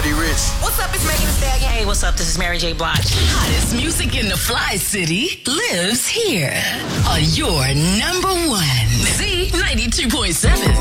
Roddy Ricch. What's up? It's Megan Thee Stallion. Hey, what's up? This is Mary J. Blige. Hottest music in the Fly City lives here on your number one Z92.7.